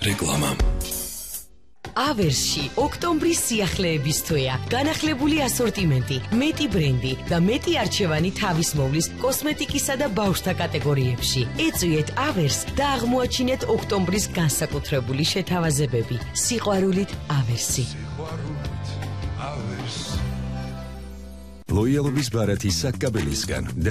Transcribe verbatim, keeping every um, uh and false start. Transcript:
რეკლამა. ავერსში ოქტომბრის სიახლეების თვეა. განახლებული ასორტიმენტი, მეტი ბრენდი და მეტი არჩევანი თავის მოვლის კოსმეტიკისა და ბავშვთა კატეგორიებში. ეწვიეთ ავერს და აღმოაჩინეთ ოქტომბრის განსაკუთრებული შეთავაზებები. სიყვარულით ავერსი. ლოიალობის ბარათი საკაბელისგან.